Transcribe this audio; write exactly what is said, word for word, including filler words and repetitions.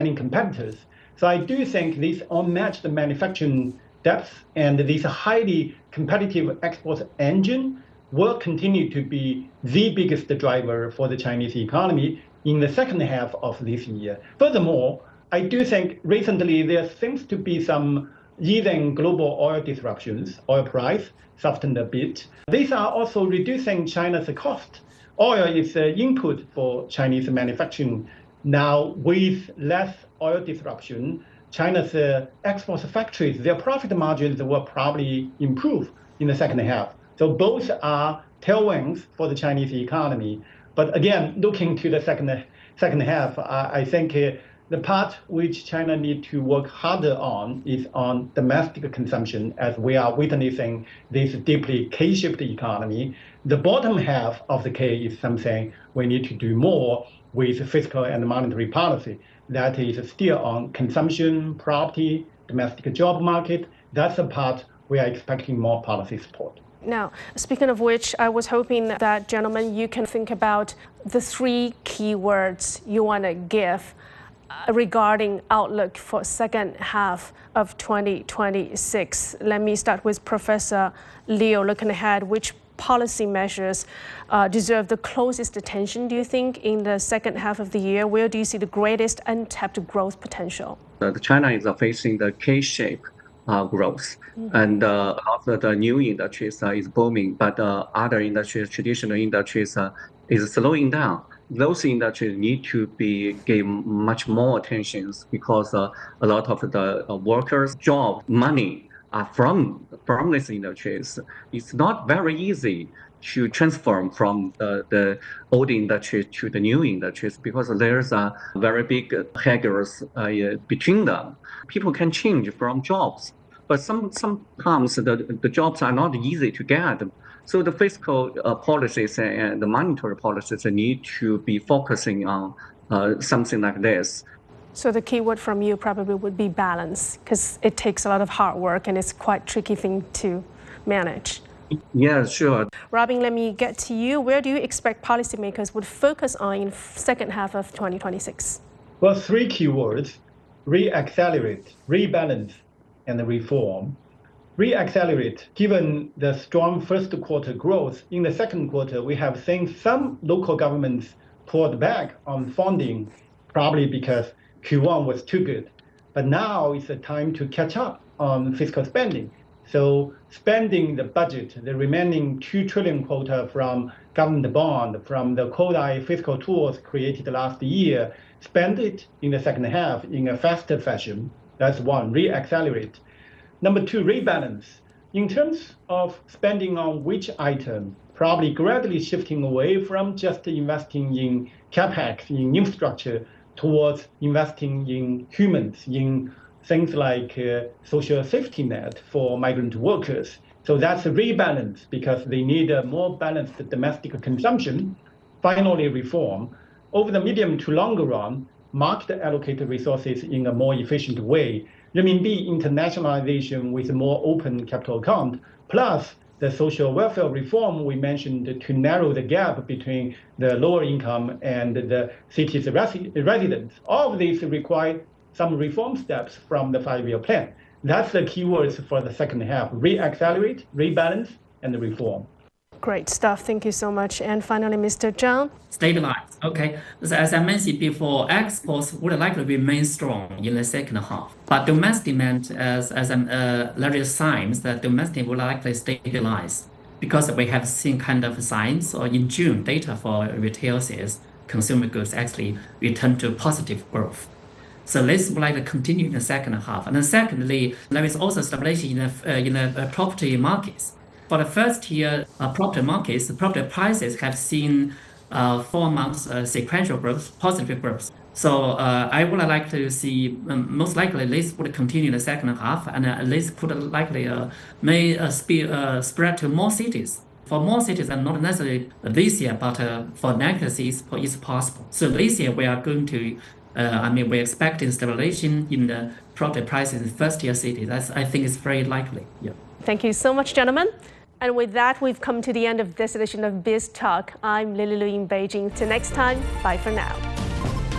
competitors. So I do think this unmatched manufacturing depth and this highly competitive export engine will continue to be the biggest driver for the Chinese economy in the second half of this year. Furthermore, I do think recently there seems to be some easing global oil disruptions. Oil price softened a bit. These are also reducing China's cost. Oil is an input for Chinese manufacturing. Now, with less oil disruption, China's uh, export factories, their profit margins will probably improve in the second half. So both are tailwinds for the Chinese economy. But again, looking to the second, second half, I, I think uh, the part which China needs to work harder on is on domestic consumption, as we are witnessing this deeply K-shaped economy. The bottom half of the K is something we need to do more with fiscal and monetary policy. That is still on consumption, property, domestic job market. That's the part we are expecting more policy support. Now, speaking of which, I was hoping that, gentlemen, you can think about the three keywords you want to give uh, regarding outlook for second half of twenty twenty-six. Let me start with Professor Liu. Looking ahead, which policy measures uh, deserve the closest attention, do you think, in the second half of the year? Where do you see the greatest untapped growth potential? Uh, China is facing the K-shape uh, growth, mm-hmm. and uh, also the new industries uh, is booming, but uh, other industries, traditional industries, uh, is slowing down. Those industries need to be give much more attention because uh, a lot of the uh, workers' job money are from from these industries. It's not very easy to transform from the, the old industry to the new industries because there's a very big hedges uh, between them. People can change from jobs, but some sometimes the, the jobs are not easy to get. So the fiscal uh, policies and the monetary policies need to be focusing on uh, something like this. So the key word from you probably would be balance, because it takes a lot of hard work and it's quite a tricky thing to manage. Yeah, sure. Robin, let me get to you. Where do you expect policymakers would focus on in second half of twenty twenty-six? Well, three key words: re-accelerate, rebalance, and reform. Re-accelerate, given the strong first quarter growth, in the second quarter, we have seen some local governments pulled back on funding, probably because Q one was too good. But now it's a time to catch up on fiscal spending. So spending the budget, the remaining two trillion quota from government bond, from the quota fiscal tools created last year, spend it in the second half in a faster fashion. That's one, re-accelerate. Number two, rebalance. In terms of spending on which item, probably gradually shifting away from just investing in capex, in infrastructure, towards investing in humans, in things like uh, social safety net for migrant workers. So that's a rebalance because they need a more balanced domestic consumption. Finally, reform. Over the medium to longer run, market allocated resources in a more efficient way. Renminbi internationalization with a more open capital account, plus the social welfare reform we mentioned to narrow the gap between the lower income and the city's resi residents. All of these require some reform steps from the five-year plan. That's the keywords for the second half: re-accelerate, rebalance, and reform. Great stuff. Thank you so much. And finally, Mister Zhang. Stabilize. Okay. So as I mentioned before, exports would likely remain strong in the second half. But domestic demand, as, as uh, there is signs that domestic will likely stabilize because we have seen kind of signs, or in June, data for retail sales, consumer goods actually returned to positive growth. So this will likely continue in the second half. And then secondly, there is also stabilization in the, uh, in the uh, property markets. For the first year uh, property markets, the property prices have seen uh, four months uh, sequential growth, positive growth. So uh, I would like to see, um, most likely this would continue in the second half, and uh, this could likely uh, may uh, spe uh, spread to more cities. For more cities, and not necessarily this year, but uh, for next year, it's possible. So this year we are going to, uh, I mean, we're expecting stabilization in the property prices in first year cities. That's, I think it's very likely. Yeah. Thank you so much, gentlemen. And with that, we've come to the end of this edition of Biz Talk. I'm Lily Lu in Beijing. Till next time, bye for now.